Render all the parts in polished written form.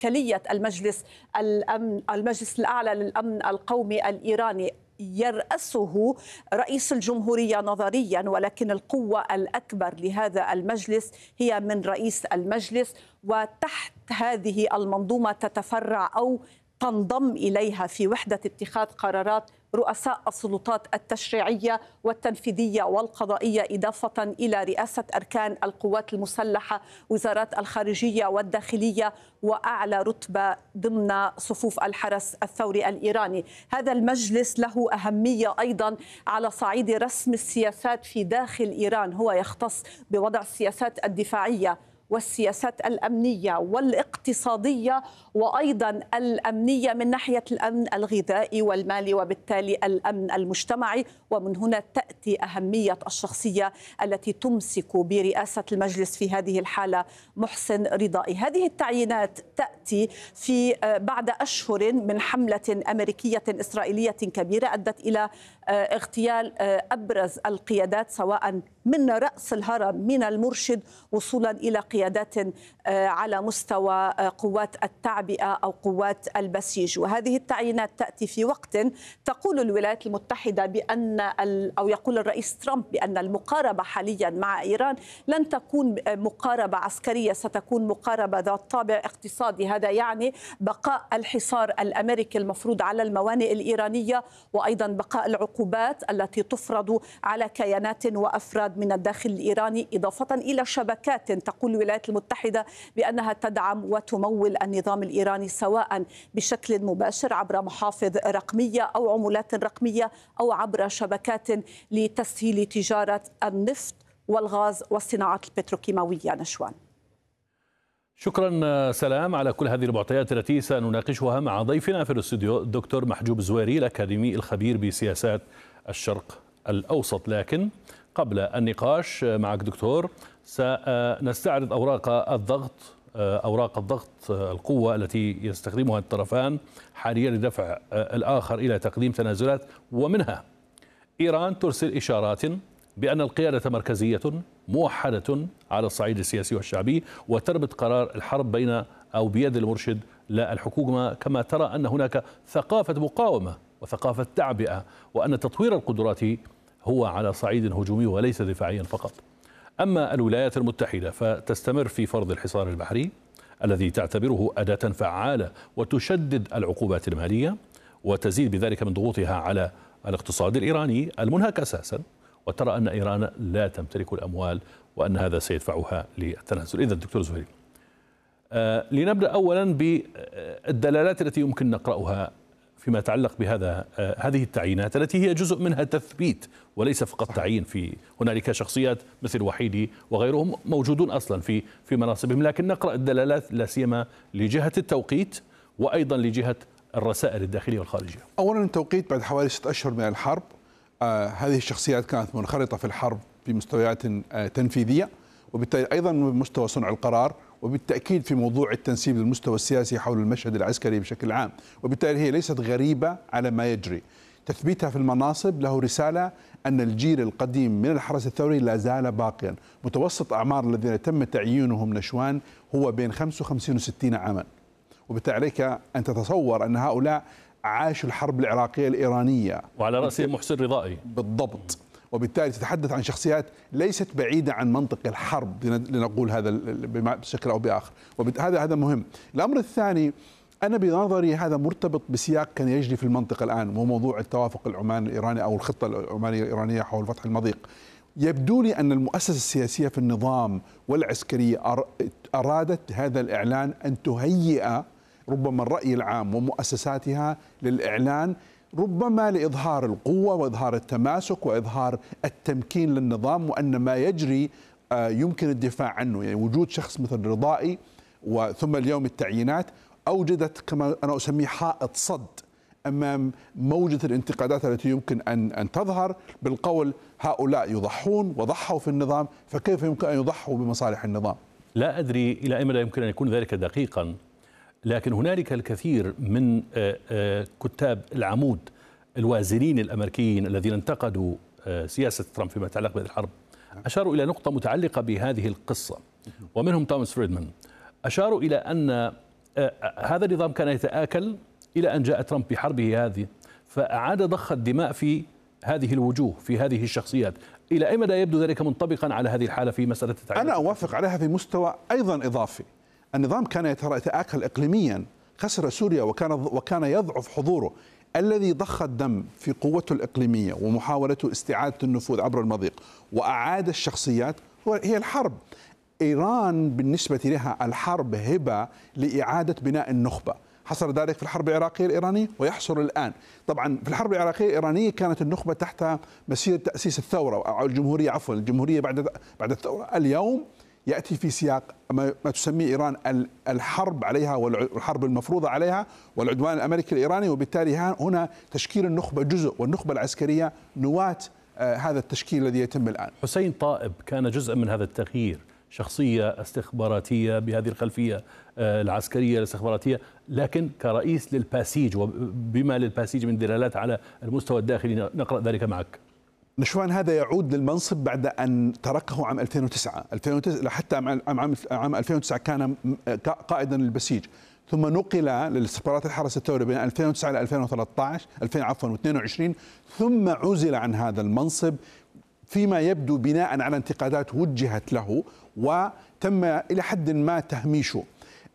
هيكلية المجلس الأعلى للأمن القومي الإيراني يرأسه رئيس الجمهورية نظريا، ولكن القوة الأكبر لهذا المجلس هي من رئيس المجلس، وتحت هذه المنظومة تتفرع أو تنضم إليها في وحدة اتخاذ قرارات رؤساء السلطات التشريعية والتنفيذية والقضائية، إضافة إلى رئاسة أركان القوات المسلحة، وزارات الخارجية والداخلية، وأعلى رتبة ضمن صفوف الحرس الثوري الإيراني. هذا المجلس له أهمية أيضا على صعيد رسم السياسات في داخل إيران، هو يختص بوضع السياسات الدفاعية والسياسات الأمنية والاقتصادية وأيضا الأمنية من ناحية الأمن الغذائي والمالي، وبالتالي الأمن المجتمعي. ومن هنا تأتي أهمية الشخصية التي تمسك برئاسة المجلس في هذه الحالة، محسن رضائي. هذه التعيينات تأتي في بعد أشهر من حملة أمريكية إسرائيلية كبيرة أدت إلى اغتيال أبرز القيادات، سواء من رأس الهرم من المرشد وصولا إلى قيادات على مستوى قوات التعبئة أو قوات البسيج. وهذه التعيينات تأتي في وقت تقول الولايات المتحدة بأن أو يقول الرئيس ترامب بأن المقاربة حاليا مع إيران لن تكون مقاربة عسكرية، ستكون مقاربة ذات طابع اقتصادي. هذا يعني بقاء الحصار الأمريكي المفروض على الموانئ الإيرانية، وأيضا بقاء العقوبات التي تفرض على كيانات وأفراد من الداخل الإيراني، إضافة إلى شبكات تقول الولايات المتحدة بأنها تدعم وتمول النظام الإيراني، سواء بشكل مباشر عبر محافظ رقمية أو عملات رقمية أو عبر شبكات لتسهيل تجارة النفط والغاز والصناعات البتروكيماوية. نشوان. شكرا سلام على كل هذه المعطيات التي سنناقشها مع ضيفنا في الاستوديو الدكتور محجوب الزويري الأكاديمي الخبير بسياسات الشرق الأوسط. لكن قبل النقاش معك دكتور سنستعرض أوراق الضغط القوة التي يستخدمها الطرفان حاليا لدفع الآخر إلى تقديم تنازلات، ومنها إيران ترسل إشارات بأن القيادة مركزية موحدة على الصعيد السياسي والشعبي، وتربط قرار الحرب بين أو بيد المرشد لا الحكومة، كما ترى أن هناك ثقافة مقاومة وثقافة تعبئة، وأن تطوير القدرات هو على صعيد هجومي وليس دفاعيا فقط. أما الولايات المتحدة فتستمر في فرض الحصار البحري الذي تعتبره أداة فعالة، وتشدد العقوبات المالية وتزيد بذلك من ضغوطها على الاقتصاد الإيراني المنهك أساسا، وترى أن إيران لا تمتلك الأموال وأن هذا سيدفعها للتنازل. إذن دكتور زهيري، لنبدأ أولا بالدلالات التي يمكن نقرأها فيما يتعلق هذه التعيينات التي هي جزء منها تثبيت وليس فقط تعيين. في هنالك شخصيات مثل وحيدي وغيرهم موجودون أصلا في مناصبهم، لكن نقرأ الدلالات لا سيما لجهة التوقيت وأيضا لجهة الرسائل الداخلية والخارجية. أولا التوقيت بعد حوالي 6 أشهر من الحرب. هذه الشخصيات كانت منخرطة في الحرب في مستويات تنفيذية، وبالتالي أيضا من مستوى صنع القرار، وبالتأكيد في موضوع التنسيب للمستوى السياسي حول المشهد العسكري بشكل عام، وبالتالي هي ليست غريبة على ما يجري. تثبيتها في المناصب له رسالة أن الجيل القديم من الحرس الثوري لا زال باقيا. متوسط أعمار الذين تم تعيينهم نشوان هو بين 55 و60 عاما، وبالتالي عليك أن تتصور أن هؤلاء عاشوا الحرب العراقية الإيرانية، وعلى رأسهم محسن رضائي بالضبط. وبالتالي تتحدث عن شخصيات ليست بعيدة عن منطق الحرب، لنقول هذا بشكل أو بآخر، هذا مهم. الأمر الثاني، أنا بنظري هذا مرتبط بسياق كان يجري في المنطقة الآن، وهو موضوع التوافق العماني الإيراني أو الخطة العمانية الإيرانية حول فتح المضيق. يبدو لي أن المؤسسة السياسية في النظام والعسكرية أرادت هذا الإعلان أن تهيئ ربما الرأي العام ومؤسساتها للإعلان، ربما لإظهار القوة وإظهار التماسك وإظهار التمكين للنظام، وأن ما يجري يمكن الدفاع عنه. يعني وجود شخص مثل رضائي وثم اليوم التعيينات أوجدت كما أنا أسميه حائط صد أمام موجة الانتقادات التي يمكن أن تظهر بالقول هؤلاء يضحون وضحوا في النظام، فكيف يمكن أن يضحوا بمصالح النظام؟ لا أدري إلى أي مدى يمكن أن يكون ذلك دقيقا، لكن هنالك الكثير من كتاب العمود الوازنين الأمريكيين الذين انتقدوا سياسة ترامب فيما يتعلق بهذه الحرب أشاروا إلى نقطة متعلقة بهذه القصة، ومنهم توماس فريدمان. أشاروا إلى أن هذا النظام كان يتآكل إلى أن جاء ترامب بحربه هذه، فأعاد ضخ الدماء في هذه الوجوه، في هذه الشخصيات. إلى أي مدى يبدو ذلك منطبقا على هذه الحالة في مسألة التعيين؟ أنا أوافق عليها في مستوى أيضا إضافي. النظام كان يتآكل إقليميا، خسر سوريا وكان يضعف حضوره. الذي ضخ الدم في قوته الإقليمية ومحاولته استعادة النفوذ عبر المضيق وأعاد الشخصيات هي الحرب. إيران بالنسبة لها الحرب هبة لإعادة بناء النخبة. حصل ذلك في الحرب العراقية الإيرانية ويحصل الآن. طبعا في الحرب العراقية الإيرانية كانت النخبة تحت مسيرة تأسيس الثورة أو الجمهورية، عفوا الجمهورية بعد الثورة. اليوم يأتي في سياق ما تسميه إيران الحرب عليها والحرب المفروضة عليها والعدوان الأمريكي الإيراني، وبالتالي هنا تشكيل النخبة جزء والنخبة العسكرية نواة هذا التشكيل الذي يتم الآن. حسين طائب كان جزءا من هذا التغيير، شخصية استخباراتية بهذه الخلفية العسكرية الاستخباراتية، لكن كرئيس للباسيج وبما للباسيج من دلالات على المستوى الداخلي. نقرأ ذلك معك. نشوان هذا يعود للمنصب بعد أن تركه عام 2009 حتى عام 2009 كان قائدا للبسيج، ثم نقل للاستخبارات الحرس الثوري بين 2009 إلى 2013 و22، ثم عزل عن هذا المنصب فيما يبدو بناء على انتقادات وجهت له وتم إلى حد ما تهميشه.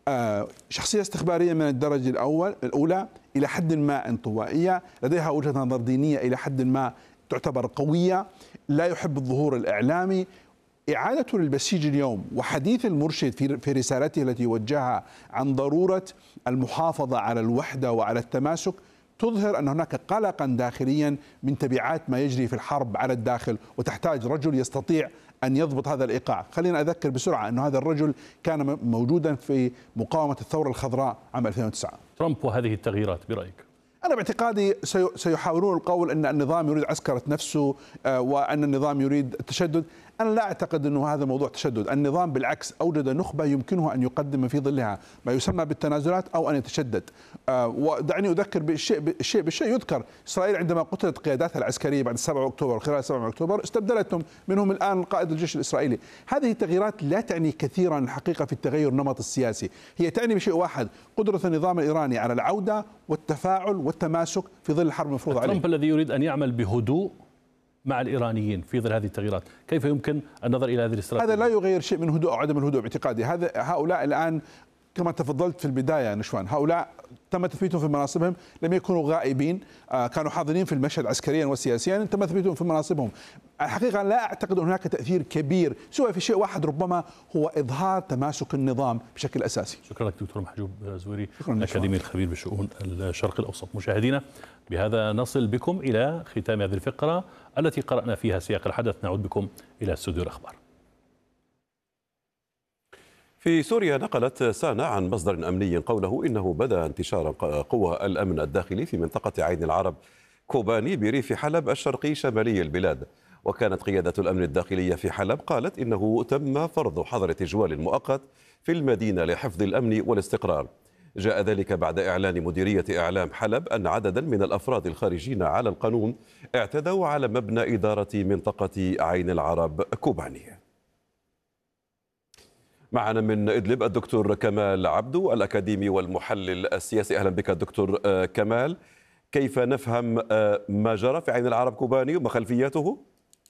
شخصية استخبارية من الدرجة الأولى، إلى حد ما انطوائية، لديها وجهة نظر دينية إلى حد ما تعتبر قوية، لا يحب الظهور الإعلامي. إعادته للبسيج اليوم وحديث المرشد في رسالته التي وجهها عن ضرورة المحافظة على الوحدة وعلى التماسك تظهر أن هناك قلقا داخليا من تبعات ما يجري في الحرب على الداخل، وتحتاج رجل يستطيع أن يضبط هذا الإيقاع. خلينا أذكر بسرعة أن هذا الرجل كان موجودا في مقاومة الثورة الخضراء عام 2009. ترامب وهذه التغييرات برأيك؟ أنا باعتقادي سيحاولون القول أن النظام يريد عسكرة نفسه وأن النظام يريد التشدد. أنا لا أعتقد أنه هذا موضوع تشدد. النظام بالعكس أوجد نخبة يمكنه أن يقدم في ظلها ما يسمى بالتنازلات أو أن يتشدد. ودعني أذكر بالشيء يذكر. إسرائيل عندما قتلت قياداتها العسكرية بعد 7 أكتوبر، خلال 7 أكتوبر استبدلتهم، منهم الآن قائد الجيش الإسرائيلي. هذه التغييرات لا تعني كثيرا الحقيقة في التغير النمط السياسي، هي تعني بشيء واحد: قدرة النظام الإيراني على العودة والتفاعل والتماسك في ظل الحرب المفروضة عليه. ترامب الذي يريد أن يعمل بهدوء مع الإيرانيين في ظل هذه التغييرات، كيف يمكن النظر إلى هذه الاستراتيجية؟ هذا لا يغير شيء من هدوء أو عدم الهدوء باعتقادي. هؤلاء الآن كما تفضلت في البداية نشوان، هؤلاء تم تثبيتهم في مناصبهم، لم يكونوا غائبين، كانوا حاضرين في المشهد عسكريا وسياسيا، تم تثبيتهم في مناصبهم. الحقيقة لا أعتقد أن هناك تأثير كبير سوى في شيء واحد ربما هو إظهار تماسك النظام بشكل أساسي. شكرا لك دكتور محجوب زويري، الأكاديمي الخبير بشؤون الشرق الأوسط. مشاهدينا، بهذا نصل بكم إلى ختام هذه الفقرة التي قرأنا فيها سياق الحدث. نعود بكم إلى استوديو الأخبار. في سوريا نقلت سانا عن مصدر أمني قوله إنه بدأ انتشار قوى الأمن الداخلي في منطقة عين العرب كوباني بريف حلب الشرقي شمالي البلاد. وكانت قيادة الأمن الداخلية في حلب قالت إنه تم فرض حظر تجوال مؤقت في المدينة لحفظ الأمن والاستقرار. جاء ذلك بعد إعلان مديرية إعلام حلب أن عددا من الأفراد الخارجين على القانون اعتدوا على مبنى إدارة منطقة عين العرب كوباني. معنا من إدلب الدكتور كمال عبدو، الأكاديمي والمحلل السياسي. أهلا بك دكتور كمال. كيف نفهم ما جرى في عين العرب كوباني وما خلفياته؟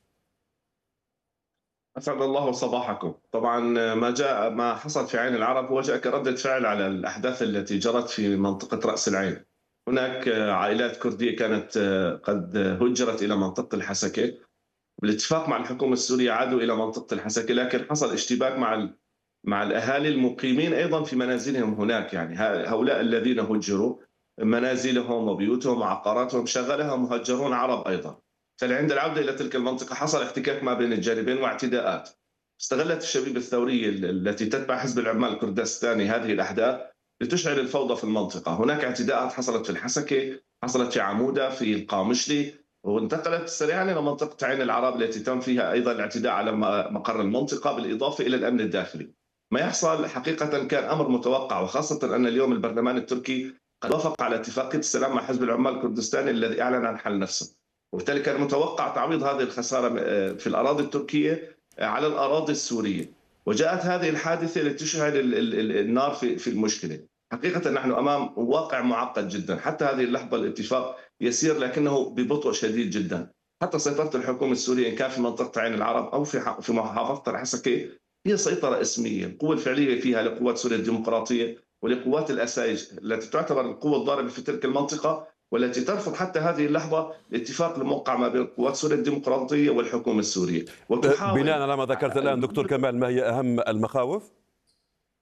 أسعد الله صباحكم. طبعا ما حصل في عين العرب هو جاء كردة فعل على الأحداث التي جرت في منطقة رأس العين. هناك عائلات كردية كانت قد هجرت إلى منطقة الحسكة، بالاتفاق مع الحكومة السورية عادوا إلى منطقة الحسكة، لكن حصل اشتباك مع الأهالي المقيمين أيضا في منازلهم هناك. يعني هؤلاء الذين هجروا منازلهم وبيوتهم وعقاراتهم شغلها مهجرون عرب أيضا. فعند العودة إلى تلك المنطقة حصل احتكاك ما بين الجانبين واعتداءات. استغلت الشبيبة الثورية التي تتبع حزب العمال الكردستاني هذه الأحداث لتشعل الفوضى في المنطقة. هناك اعتداءات حصلت في الحسكة، حصلت في عمودة، في القامشلي، وانتقلت سريعا إلى منطقة عين العرب التي تم فيها أيضا الاعتداء على مقر المنطقة، بالإضافة إلى الأمن الداخلي. ما يحصل حقيقة كان أمر متوقع، وخاصة أن اليوم البرلمان التركي قد وافق على اتفاقية السلام مع حزب العمال الكردستاني الذي أعلن عن حل نفسه، وبالتالي كان متوقع تعويض هذه الخسارة في الأراضي التركية على الأراضي السورية. وجاءت هذه الحادثة لتشعل النار في المشكلة. حقيقة نحن أمام واقع معقد جدا. حتى هذه اللحظة الاتفاق يسير لكنه ببطء شديد جدا. حتى سيطرة الحكومة السورية إن كان في منطقة عين العرب أو في محافظة الحسكة هي سيطرة اسمية. القوة الفعلية فيها لقوات سوريا الديمقراطية ولقوات الأسايج التي تعتبر القوة الضاربة في تلك المنطقة، والتي ترفض حتى هذه اللحظة الاتفاق الموقع ما بين قوات سوريا الديمقراطية والحكومة السورية. بناء على ما ذكرت الآن دكتور كمال، ما هي أهم المخاوف؟